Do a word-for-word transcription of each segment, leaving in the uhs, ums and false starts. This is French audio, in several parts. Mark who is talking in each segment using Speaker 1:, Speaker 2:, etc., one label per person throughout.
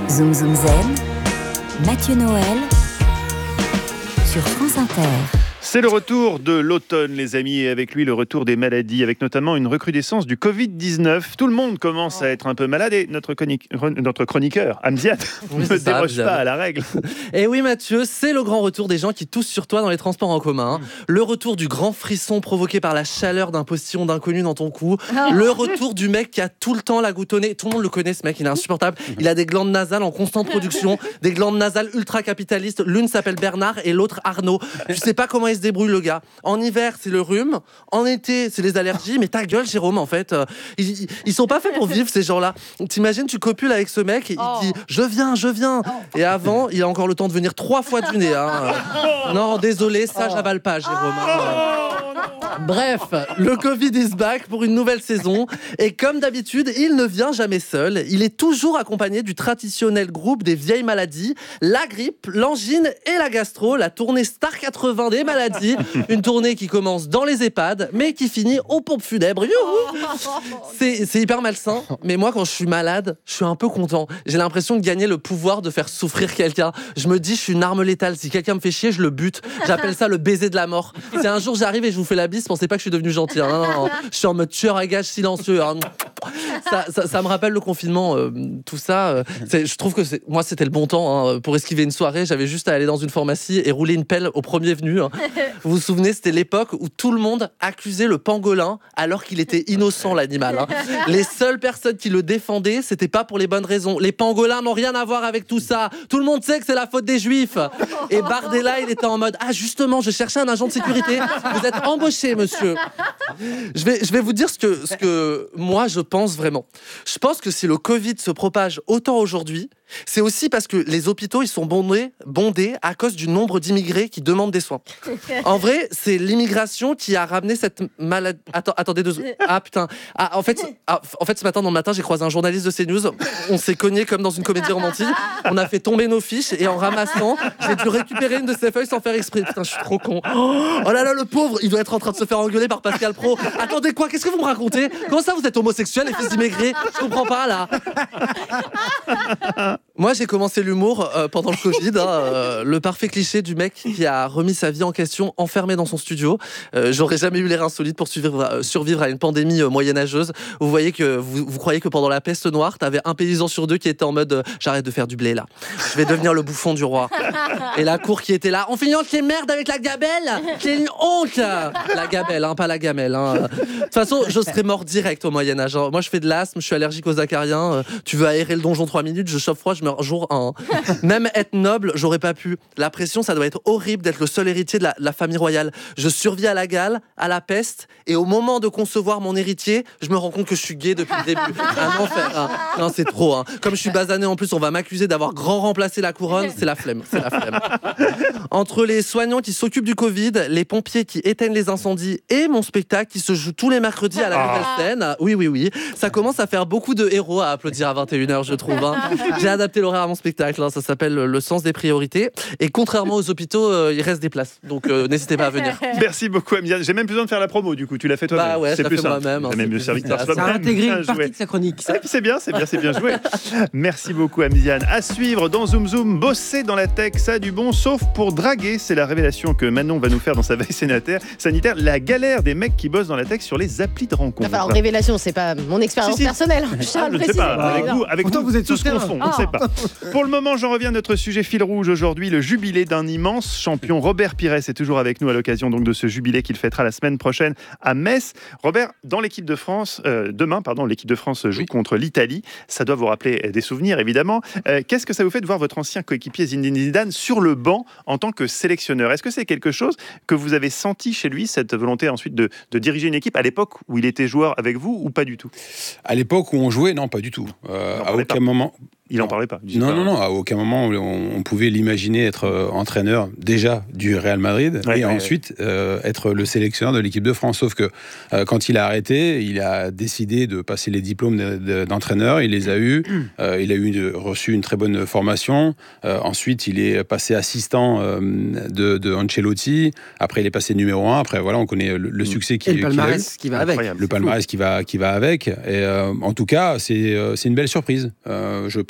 Speaker 1: Zoom Zoom Zen, Mathieu Noël sur France Inter.
Speaker 2: C'est le retour de l'automne, les amis, et avec lui le retour des maladies, avec notamment une recrudescence du covid dix-neuf. Tout le monde commence à être un peu malade et notre, chronique, notre chroniqueur, Amziad, oui, ne déroge ça, pas à la règle.
Speaker 3: Et oui, Mathieu, c'est le grand retour des gens qui toussent sur toi dans les transports en commun. Le retour du grand frisson provoqué par la chaleur d'un postillon d'inconnu dans ton cou. Le retour du mec qui a tout le temps la goutte au nez. Tout le monde le connaît, ce mec, il est insupportable. Il a des glandes nasales en constante production, des glandes nasales ultra capitalistes. L'une s'appelle Bernard et l'autre Arnaud. Tu sais pas comment il se débrouille, le gars. En hiver, c'est le rhume. En été, c'est les allergies. Mais ta gueule, Jérôme, en fait. Euh, ils, ils sont pas faits pour vivre, ces gens-là. T'imagines, tu copules avec ce mec, et il dit « Je viens, je viens ». Et avant, il a encore le temps de venir trois fois du nez. Hein. Non, désolé, ça, j'avale pas, Jérôme. Bref, le Covid is back pour une nouvelle saison. Et comme d'habitude, il ne vient jamais seul. Il est toujours accompagné du traditionnel groupe des vieilles maladies, la grippe, l'angine et la gastro, la tournée Star quatre-vingts des maladies. Une tournée qui commence dans les EHPAD, mais qui finit aux pompes funèbres. C'est, c'est hyper malsain, mais moi, quand je suis malade, je suis un peu content. J'ai l'impression de gagner le pouvoir de faire souffrir quelqu'un. Je me dis, je suis une arme létale. Si quelqu'un me fait chier, je le bute. J'appelle ça le baiser de la mort. Si un jour j'arrive et je vous fais la bise, pensez pas que je suis devenu gentil. Hein. Non, non, non. Je suis en mode tueur à gages silencieux. Hein. Ça, ça, ça me rappelle le confinement, euh, tout ça. Euh, c'est, je trouve que c'est, moi, c'était le bon temps. Hein. Pour esquiver une soirée, j'avais juste à aller dans une pharmacie et rouler une pelle au premier venu. Hein. Vous vous souvenez, c'était l'époque où tout le monde accusait le pangolin alors qu'il était innocent, l'animal. Hein. Les seules personnes qui le défendaient, c'était pas pour les bonnes raisons. Les pangolins n'ont rien à voir avec tout ça. Tout le monde sait que c'est la faute des Juifs. Et Bardella, il était en mode « Ah, justement, je cherchais un agent de sécurité. Vous êtes embauché, monsieur. » Je vais, je vais vous dire ce que, ce que moi, je pense vraiment. Je pense que si le Covid se propage autant aujourd'hui, c'est aussi parce que les hôpitaux, ils sont bondés, bondés à cause du nombre d'immigrés qui demandent des soins. En vrai, c'est l'immigration qui a ramené cette maladie. Attends, attendez deux secondes. Ah putain. Ah, en fait, ah, en fait, ce matin, dans le matin, j'ai croisé un journaliste de CNews. On s'est cogné comme dans une comédie romantique. On a fait tomber nos fiches et en ramassant, j'ai dû récupérer une de ses feuilles sans faire exprès. Putain, je suis trop con. Oh là là, le pauvre, il doit être en train de se faire engueuler par Pascal Praud. Attendez quoi? Qu'est-ce que vous me racontez? Comment ça, vous êtes homosexuel et fils d'immigrés? Je comprends pas là. Moi, j'ai commencé l'humour euh, pendant le Covid, hein, euh, le parfait cliché du mec qui a remis sa vie en question, enfermé dans son studio. Euh, j'aurais jamais eu l'air insolite pour survivre, euh, survivre à une pandémie euh, moyenâgeuse. Vous voyez que vous, vous croyez que pendant la peste noire, t'avais un paysan sur deux qui était en mode euh, j'arrête de faire du blé là, je vais devenir le bouffon du roi. Et la cour qui était là, on finit les merdes avec la gabelle, c'est une honte. La gabelle, hein, pas la gamelle. Hein. De toute façon, je serais mort direct au Moyen-Âge. Hein. Moi, je fais de l'asthme, je suis allergique aux acariens. Euh, tu veux aérer le donjon trois minutes, je chauffe froid, je meurs jour un. Même être noble, j'aurais pas pu. La pression, ça doit être horrible d'être le seul héritier de la, la famille royale. Je survis à la gale, à la peste, et au moment de concevoir mon héritier, je me rends compte que je suis gay depuis le début. Un enfer. Hein. Non, c'est trop. Hein. Comme je suis basané en plus, on va m'accuser d'avoir grand remplacé la couronne. C'est la flemme. C'est la flemme. Entre les soignants qui s'occupent du Covid, les pompiers qui éteignent les incendies et mon spectacle qui se joue tous les mercredis à la nouvelle scène, oui, oui, oui, ça commence à faire beaucoup de héros à applaudir à vingt et une heures, je trouve. Hein. J'ai adapté l'horaire à mon spectacle, hein. Ça s'appelle Le sens des priorités. Et contrairement aux hôpitaux, euh, il reste des places. Donc euh, n'hésitez pas à venir.
Speaker 2: Merci beaucoup, Amziad. J'ai même plus besoin de faire la promo, du coup. Tu l'as fait toi-même.
Speaker 3: Bah ouais,
Speaker 2: c'est
Speaker 3: je
Speaker 2: plus
Speaker 3: l'ai fait
Speaker 2: simple.
Speaker 3: moi-même. Hein,
Speaker 2: T'as même le serviteur.
Speaker 4: Ça a intégré une partie de sa chronique.
Speaker 2: C'est, c'est bien, c'est bien, c'est bien joué. Merci beaucoup, Amziad. À suivre dans Zoom Zoom, bosser dans la tech, ça a du bon, sauf pour draguer. C'est la révélation que Manon va nous faire dans sa veille sanitaire. sanitaire la galère des mecs qui bossent dans la tech sur les applis de rencontre.
Speaker 5: Enfin, en révélation, c'est pas mon expérience
Speaker 2: si, si.
Speaker 5: personnelle. Je,
Speaker 2: ah, je ne sais pas. Avec vous, avec
Speaker 4: Pourtant,
Speaker 2: vous,
Speaker 4: vous êtes
Speaker 2: tous
Speaker 4: sur terrain.
Speaker 2: confond. On ne sait pas. Pour le moment, j'en reviens à notre sujet fil rouge aujourd'hui, le jubilé d'un immense champion. Robert Pires est toujours avec nous à l'occasion donc de ce jubilé qu'il fêtera la semaine prochaine à Metz. Robert, dans l'équipe de France, euh, demain, pardon, l'équipe de France joue oui. contre l'Italie. Ça doit vous rappeler des souvenirs, évidemment. Euh, qu'est-ce que ça vous fait de voir votre ancien coéquipier Zinedine Zidane sur le banc en tant que sélectionneur? Est-ce que c'est quelque chose que vous avez senti chez lui, cette volonté ensuite de, de diriger une équipe à l'époque où il était joueur avec vous ou pas du tout?
Speaker 6: À l'époque où on jouait, non, pas du tout. Euh, à aucun
Speaker 2: pas.
Speaker 6: moment.
Speaker 2: Il n'en parlait pas.
Speaker 6: Non,
Speaker 2: pas.
Speaker 6: non, non. À aucun moment on, on pouvait l'imaginer être euh, entraîneur déjà du Real Madrid
Speaker 2: ouais,
Speaker 6: et
Speaker 2: ouais,
Speaker 6: ensuite ouais. Euh, être le sélectionneur de l'équipe de France. Sauf que euh, quand il a arrêté, il a décidé de passer les diplômes de, de, d'entraîneur. Il les a eus. Euh, il a eu de, reçu une très bonne formation. Euh, ensuite, il est passé assistant euh, de, de Ancelotti. Après, il est passé numéro un. Après, voilà, on connaît le, le succès qui,
Speaker 4: et le palmarès
Speaker 6: qui,
Speaker 4: qui va avec.
Speaker 6: Le palmarès qui va, qui va avec. Et euh, en tout cas, c'est, c'est une belle surprise. Euh, je pense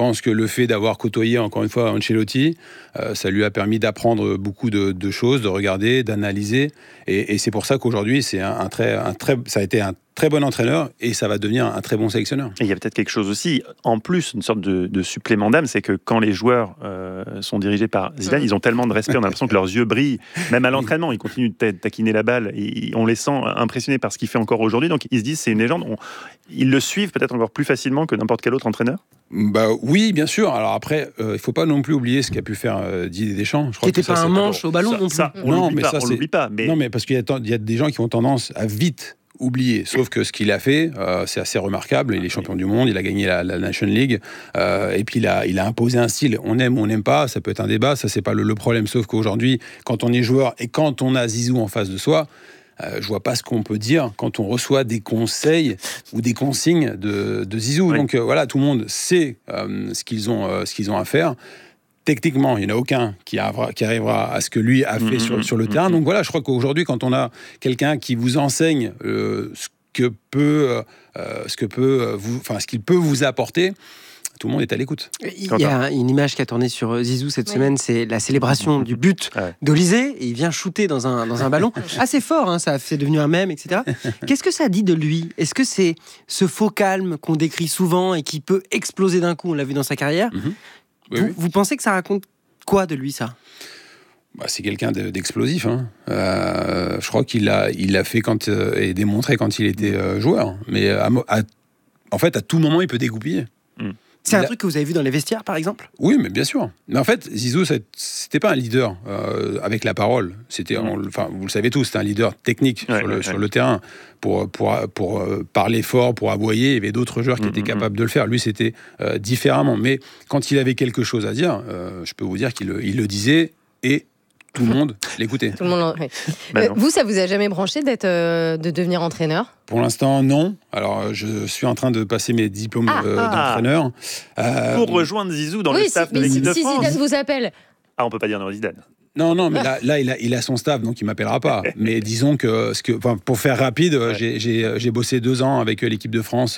Speaker 6: pense que le fait d'avoir côtoyé, encore une fois, Ancelotti, euh, ça lui a permis d'apprendre beaucoup de, de choses, de regarder, d'analyser. Et, et c'est pour ça qu'aujourd'hui, c'est un, un très, un très, ça a été un très bon entraîneur et ça va devenir un très bon sélectionneur.
Speaker 2: Et il y a peut-être quelque chose aussi, en plus, une sorte de, de supplément d'âme, c'est que quand les joueurs euh, sont dirigés par Zidane, mmh. ils ont tellement de respect, on a l'impression que leurs yeux brillent, même à l'entraînement, ils continuent de taquiner la balle, et on les sent impressionnés par ce qu'il fait encore aujourd'hui, donc ils se disent c'est une légende, on, ils le suivent peut-être encore plus facilement que n'importe quel autre entraîneur.
Speaker 6: Bah oui, bien sûr. Alors après, il euh, ne faut pas non plus oublier ce qu'a pu faire euh, Didier Deschamps.
Speaker 4: Qui n'était pas un manche au ballon
Speaker 2: ça,
Speaker 4: non plus.
Speaker 2: Ça, on
Speaker 6: non,
Speaker 2: l'oublie
Speaker 6: mais
Speaker 2: pas,
Speaker 6: ça,
Speaker 2: on l'oublie pas. Mais...
Speaker 6: Non, mais parce qu'il y a, il y a des gens qui ont tendance à vite oublier. Sauf que ce qu'il a fait, euh, c'est assez remarquable. Il est champion du monde, il a gagné la, la Nation League, euh, et puis il a, il a imposé un style. On aime, on n'aime pas, ça peut être un débat, ça c'est pas le, le problème. Sauf qu'aujourd'hui, quand on est joueur et quand on a Zizou en face de soi, Euh, je vois pas ce qu'on peut dire quand on reçoit des conseils ou des consignes de, de Zizou. Oui. Donc euh, voilà, tout le monde sait euh, ce qu'ils ont, euh, ce qu'ils ont à faire. Techniquement, il n'y en a aucun qui arrivera, qui arrivera à ce que lui a fait mmh, sur, sur le mmh, terrain. Donc voilà, je crois qu'aujourd'hui, quand on a quelqu'un qui vous enseigne euh, ce que peut, euh, ce que peut vous, enfin ce qu'il peut vous apporter, tout le monde est à l'écoute.
Speaker 4: Il y a une image qui a tourné sur Zizou cette oui. semaine, c'est la célébration du but ouais. d'Olysée. Et il vient shooter dans un, dans un ballon assez fort, hein, ça c'est devenu un mème, et cetera. Qu'est-ce que ça dit de lui ? Est-ce que c'est ce faux calme qu'on décrit souvent et qui peut exploser d'un coup ? On l'a vu dans sa carrière. Mm-hmm. Oui, vous, oui. vous pensez que ça raconte quoi de lui, ça ?
Speaker 6: Bah, c'est quelqu'un de, d'explosif. Hein. Euh, je crois qu'il l'a il l'a fait quand, euh, et démontré quand il était euh, joueur. Mais à, à, en fait, à tout moment, il peut dégoupiller. Mm.
Speaker 4: C'est un truc que vous avez vu dans les vestiaires, par exemple ?
Speaker 6: Oui, mais bien sûr. Mais en fait, Zizou, c'était pas un leader euh, avec la parole. C'était, on, enfin, vous le savez tous, c'était un leader technique ouais, sur, le, ouais, sur ouais. le terrain. Pour, pour, pour euh, parler fort, pour aboyer, il y avait d'autres joueurs qui mmh, étaient capables mmh. de le faire. Lui, c'était euh, différemment. Mais quand il avait quelque chose à dire, euh, je peux vous dire qu'il le, il le disait et tout le monde l'écoutait.
Speaker 5: Tout le monde, ouais. euh, vous, ça vous a jamais branché d'être, euh, de devenir entraîneur ?
Speaker 6: Pour l'instant, non. Alors, je suis en train de passer mes diplômes ah, euh, ah. d'entraîneur.
Speaker 2: Euh, pour rejoindre Zizou dans oui, le staff
Speaker 5: si,
Speaker 2: de l'équipe
Speaker 5: si,
Speaker 2: de
Speaker 5: si
Speaker 2: France.
Speaker 5: Si Zidane vous appelle.
Speaker 2: Ah, on peut pas dire non Zidane.
Speaker 6: Non, non, mais là, là il, a, il a son staff, donc il m'appellera pas. Mais disons que, ce que enfin, pour faire rapide, ouais. j'ai, j'ai, j'ai bossé deux ans avec l'équipe de France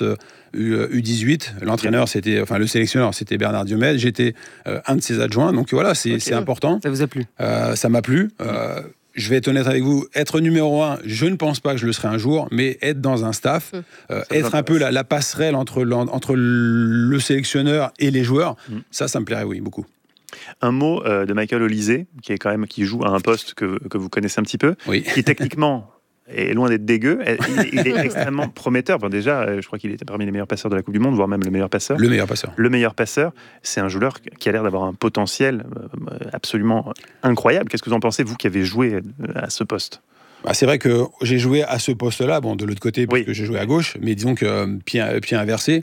Speaker 6: U dix-huit. L'entraîneur, c'était, enfin le sélectionneur, c'était Bernard Diomède. J'étais euh, un de ses adjoints, donc voilà, c'est, okay. c'est important.
Speaker 4: Ça vous a plu ?
Speaker 6: euh, Ça m'a plu. Euh, Je vais être honnête avec vous, être numéro un, je ne pense pas que je le serai un jour, mais être dans un staff, mmh. euh, être un peu la, la passerelle entre, entre le sélectionneur et les joueurs, mmh. ça, ça me plairait, oui, beaucoup.
Speaker 2: Un mot euh, de Michael Olysée, qui est quand même qui joue à un poste que, que vous connaissez un petit peu,
Speaker 6: oui.
Speaker 2: qui techniquement est loin d'être dégueu. Il, il est extrêmement prometteur. Bon, déjà, je crois qu'il était parmi les meilleurs passeurs de la Coupe du Monde, voire même le meilleur passeur.
Speaker 6: Le meilleur passeur.
Speaker 2: Le meilleur passeur. C'est un joueur qui a l'air d'avoir un potentiel absolument incroyable. Qu'est-ce que vous en pensez, vous qui avez joué à ce poste ?
Speaker 6: Bah, c'est vrai que j'ai joué à ce poste-là, bon, de l'autre côté, parce oui. que j'ai joué à gauche, mais disons que euh, pied, pied inversé,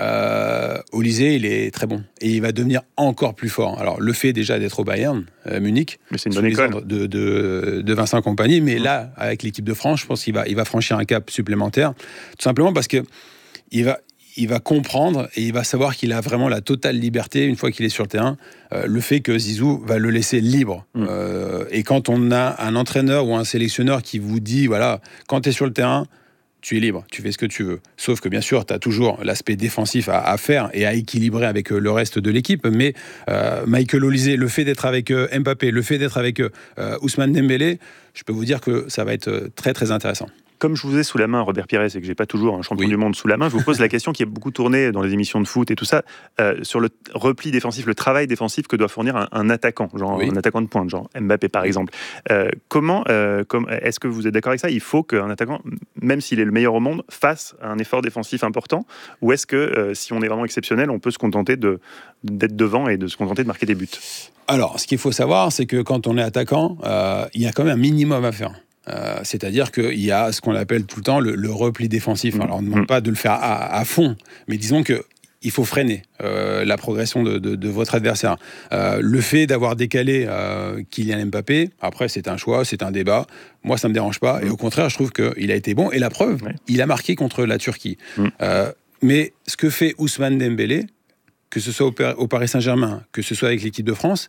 Speaker 6: euh, Olysée, il est très bon. Et il va devenir encore plus fort. Alors, le fait déjà d'être au Bayern, euh, Munich,
Speaker 2: mais c'est une bonne école.
Speaker 6: De, de, de Vincent Kompany, mais mmh. là, avec l'équipe de France, je pense qu'il va, il va franchir un cap supplémentaire, tout simplement parce que il va... il va comprendre et il va savoir qu'il a vraiment la totale liberté une fois qu'il est sur le terrain. Euh, le fait que Zizou va le laisser libre. Mmh. Euh, et quand on a un entraîneur ou un sélectionneur qui vous dit, voilà, quand tu es sur le terrain, tu es libre, tu fais ce que tu veux. Sauf que bien sûr, tu as toujours l'aspect défensif à, à faire et à équilibrer avec le reste de l'équipe. Mais euh, Michael Olysée, le fait d'être avec euh, Mbappé, le fait d'être avec euh, Ousmane Dembélé, je peux vous dire que ça va être très très intéressant.
Speaker 2: Comme je vous ai sous la main, Robert Pires, et que j'ai pas toujours un champion oui. du monde sous la main, je vous pose la question qui est beaucoup tournée dans les émissions de foot et tout ça, euh, sur le repli défensif, le travail défensif que doit fournir un, un attaquant, genre oui. un attaquant de pointe, genre Mbappé par exemple. Euh, comment, euh, comme, est-ce que vous êtes d'accord avec ça ? Il faut qu'un attaquant, même s'il est le meilleur au monde, fasse un effort défensif important, ou est-ce que euh, si on est vraiment exceptionnel, on peut se contenter de, d'être devant et de se contenter de marquer des buts ?
Speaker 6: Alors, ce qu'il faut savoir, c'est que quand on est attaquant, euh, il y a quand même un minimum à faire. Euh, c'est-à-dire qu'il y a ce qu'on appelle tout le temps le, le repli défensif. Mmh. Alors, on ne demande pas de le faire à, à fond, mais disons qu'il faut freiner euh, la progression de, de, de votre adversaire. Euh, le fait d'avoir décalé euh, Kylian Mbappé, après, c'est un choix, c'est un débat. Moi, ça ne me dérange pas. Mmh. Et au contraire, je trouve qu'il a été bon. Et la preuve, ouais. il a marqué contre la Turquie. Mmh. Euh, mais ce que fait Ousmane Dembélé, que ce soit au, au Paris Saint-Germain, que ce soit avec l'équipe de France,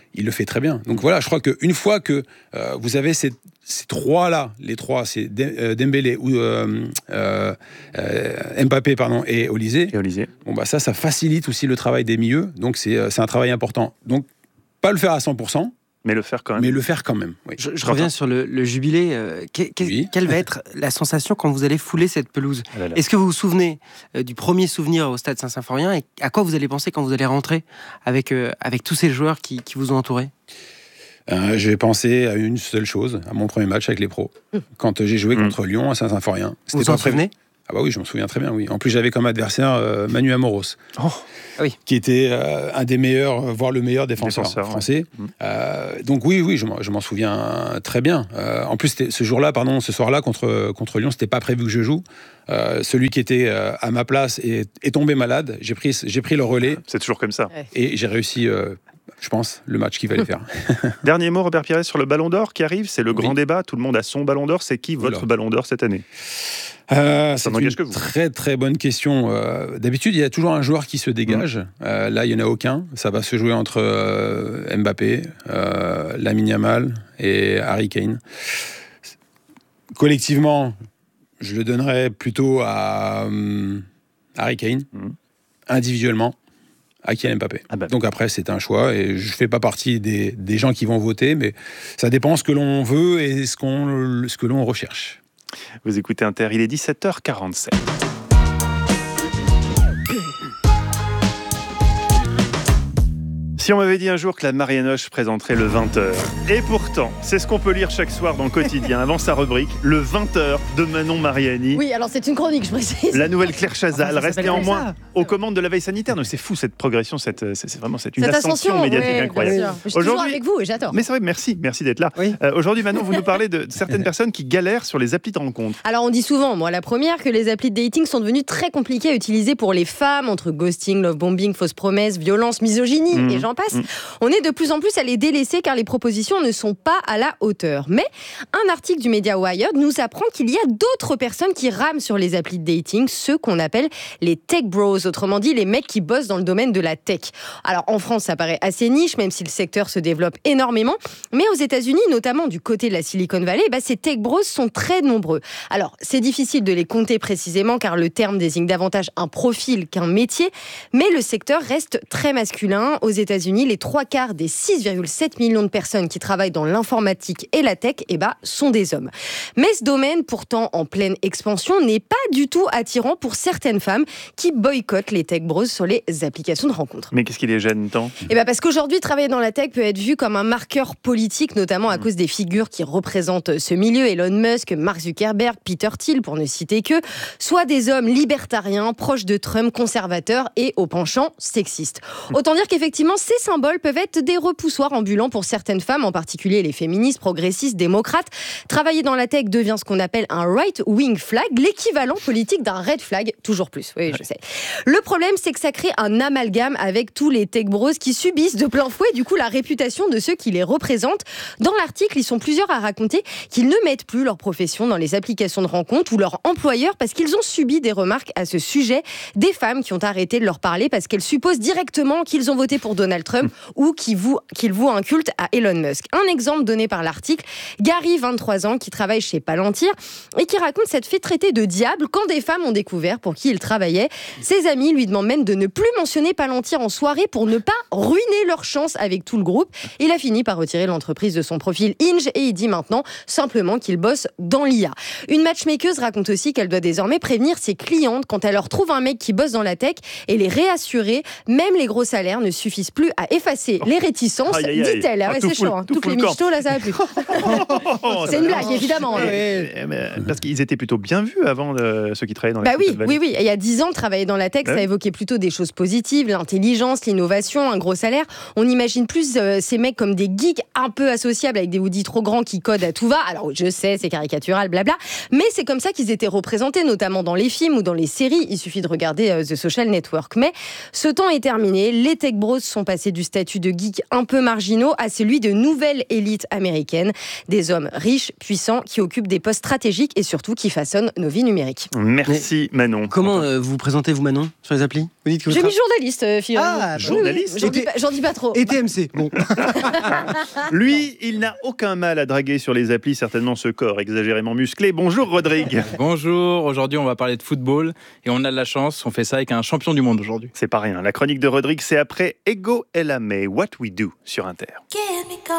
Speaker 6: il le fait très bien. Donc voilà, je crois qu'une fois que euh, vous avez ces, ces trois-là, les trois, c'est Dembélé, ou, euh, euh, euh, Mbappé pardon, et Olysée,
Speaker 2: et Olysée.
Speaker 6: Bon, bah, ça, ça facilite aussi le travail des milieux. Donc c'est, c'est un travail important. Donc, pas le faire à cent pour cent,
Speaker 2: mais le faire quand même.
Speaker 6: Mais le faire quand même, oui.
Speaker 4: Je, je reviens sur le, le jubilé. Euh, que, que, oui. Quelle va être la sensation quand vous allez fouler cette pelouse ? ah là là. Est-ce que vous vous souvenez euh, du premier souvenir au stade Saint-Symphorien et à quoi vous allez penser quand vous allez rentrer avec, euh, avec tous ces joueurs qui, qui vous ont entouré ?
Speaker 6: euh, Je vais penser à une seule chose, à mon premier match avec les pros. Mmh. Quand j'ai joué mmh. contre Lyon à Saint-Symphorien.
Speaker 4: Vous vous en souvenez ?
Speaker 6: Ah bah oui, je m'en souviens très bien, oui. En plus, j'avais comme adversaire euh, Manu Amoros, oh. oui. qui était euh, un des meilleurs, voire le meilleur défenseur, défenseur français. Ouais. Euh, donc oui, oui, je m'en, je m'en souviens très bien. Euh, en plus, ce jour-là, pardon, ce soir-là contre contre Lyon, c'était pas prévu que je joue. Euh, celui qui était euh, à ma place est, est tombé malade. J'ai pris, j'ai pris le relais.
Speaker 2: C'est toujours comme ça.
Speaker 6: Et j'ai réussi. Euh, je pense, le match qu'il fallait faire.
Speaker 2: Dernier mot, Robert Pires, sur le Ballon d'Or qui arrive. C'est le grand oui. débat. Tout le monde a son Ballon d'Or. C'est qui votre Oula. Ballon d'Or cette année ?
Speaker 6: Euh, c'est une que vous. très très bonne question. Euh, d'habitude, il y a toujours un joueur qui se dégage. Mmh. Euh, là, il n'y en a aucun. Ça va se jouer entre euh, Mbappé, euh, Lamine Yamal et Harry Kane. Collectivement, je le donnerais plutôt à euh, Harry Kane. Mmh. Individuellement, à Kylian Mbappé. Ah bah. Donc après, c'est un choix et je ne fais pas partie des, des gens qui vont voter, mais ça dépend ce que l'on veut et ce, qu'on, ce que l'on recherche.
Speaker 2: Vous écoutez Inter, il est dix-sept heures quarante-sept. Si on m'avait dit un jour que la Mariannoche présenterait le vingt heures, et pourtant, c'est ce qu'on peut lire chaque soir dans le quotidien, avant sa rubrique, le vingt heures de Manon Mariani.
Speaker 5: Oui, alors c'est une chronique, je précise.
Speaker 2: La nouvelle Claire Chazal ah, reste néanmoins aux commandes de la veille sanitaire. Donc c'est fou cette progression, cette, c'est, c'est vraiment c'est une
Speaker 5: cette
Speaker 2: ascension, ascension médiatique
Speaker 5: oui,
Speaker 2: incroyable.
Speaker 5: Je suis toujours avec vous et j'adore.
Speaker 2: Mais c'est vrai, merci, merci d'être là. Oui. Euh, aujourd'hui, Manon, vous nous parlez de certaines personnes qui galèrent sur les applis de rencontre.
Speaker 5: Alors on dit souvent, moi la première, que les applis de dating sont devenues très compliquées à utiliser pour les femmes, entre ghosting, love bombing, fausses promesses, violence, misogynie mmh. et j'en passe. Mmh. On est de plus en plus à les délaisser car les propositions ne sont pas à la hauteur. Mais un article du média Wired nous apprend qu'il y a d'autres personnes qui rament sur les applis de dating, ceux qu'on appelle les tech bros, autrement dit les mecs qui bossent dans le domaine de la tech. Alors en France, ça paraît assez niche, même si le secteur se développe énormément, mais aux États-Unis, notamment du côté de la Silicon Valley, bah, ces tech bros sont très nombreux. Alors c'est difficile de les compter précisément car le terme désigne davantage un profil qu'un métier, mais le secteur reste très masculin. Aux États-Unis, les trois quarts des six virgule sept millions de personnes qui travaillent dans l'informatique et la tech eh ben, sont des hommes. Mais ce domaine, pourtant en pleine expansion, n'est pas du tout attirant pour certaines femmes qui boycottent les tech bros sur les applications de rencontres.
Speaker 2: Mais qu'est-ce qui les gêne tant ?
Speaker 5: Eh ben parce qu'aujourd'hui, travailler dans la tech peut être vu comme un marqueur politique, notamment à mmh. cause des figures qui représentent ce milieu, Elon Musk, Mark Zuckerberg, Peter Thiel, pour ne citer que, soit des hommes libertariens, proches de Trump, conservateurs et au penchant sexiste. Mmh. Autant dire qu'effectivement, ces symboles peuvent être des repoussoirs ambulants pour certaines femmes, en particulier les féministes, progressistes, démocrates. Travailler dans la tech devient ce qu'on appelle un right-wing flag, l'équivalent politique d'un red flag, toujours plus. Oui, je sais. Le problème, c'est que ça crée un amalgame avec tous les tech bros qui subissent de plein fouet, du coup, la réputation de ceux qui les représentent. Dans l'article, ils sont plusieurs à raconter qu'ils ne mettent plus leur profession dans les applications de rencontre ou leur employeur parce qu'ils ont subi des remarques à ce sujet. Des femmes qui ont arrêté de leur parler parce qu'elles supposent directement qu'ils ont voté pour Donald Trump mmh. ou qu'ils vouent, qu'ils vouent un culte à Elon Musk. Un exemple donné par l'article, Gary, vingt-trois ans, qui travaille chez Palantir et qui raconte s'être fait traiter de diable quand des femmes ont découvert pour qui il travaillait. Ses amis lui demandent même de ne plus mentionner Palantir en soirée pour ne pas ruiner leur chance avec tout le groupe. Il a fini par retirer l'entreprise de son profil Hinge et il dit maintenant simplement qu'il bosse dans l'I A. Une matchmakeuse raconte aussi qu'elle doit désormais prévenir ses clientes quand elle leur trouve un mec qui bosse dans la tech et les réassurer. Même les gros salaires ne suffisent plus à effacer les réticences, aïe, aïe, aïe. dit-elle. Ah, ouais, c'est chaud, hein. Toutes les michtos, là, ça va plus. C'est une blague, évidemment.
Speaker 2: Hein. Et, mais, parce qu'ils étaient plutôt bien vus avant, de, ceux qui travaillaient dans la
Speaker 5: bah oui, oui, oui. Et il y a dix ans, travailler dans la tech, ouais. ça évoquait plutôt des choses positives, l'intelligence, l'innovation, un gros salaire. On imagine plus euh, ces mecs comme des geeks un peu associables avec des hoodies trop grands qui codent à tout va. Alors, je sais, c'est caricatural, blabla. Mais c'est comme ça qu'ils étaient représentés, notamment dans les films ou dans les séries. Il suffit de regarder euh, The Social Network. Mais ce temps est terminé. Les tech bros sont passés du statut de geek un peu marginaux à celui de nouvelle élite américaine. Des hommes riches, puissants, qui occupent des postes stratégiques et surtout qui façonnent nos vies numériques.
Speaker 2: Merci Manon.
Speaker 4: Comment euh, vous vous présentez, vous, Manon, sur les applis ? Vous dites que vous
Speaker 5: J'ai
Speaker 4: tra-
Speaker 5: mis journaliste, euh, figurez-vous.
Speaker 4: Ah,
Speaker 5: Oui,
Speaker 2: journaliste.
Speaker 5: oui, J'en dis,
Speaker 4: Et
Speaker 5: pas- j'en dis pas trop.
Speaker 4: Et T M C. Bon.
Speaker 2: Lui, il n'a aucun mal à draguer sur les applis, certainement ce corps exagérément musclé. Bonjour Rodrigue.
Speaker 7: Bonjour, aujourd'hui on va parler de football et on a de la chance, on fait ça avec un champion du monde aujourd'hui.
Speaker 2: C'est pas rien. La chronique de Rodrigue, c'est après Ego Elame, What We Do sur Inter.
Speaker 8: Chemical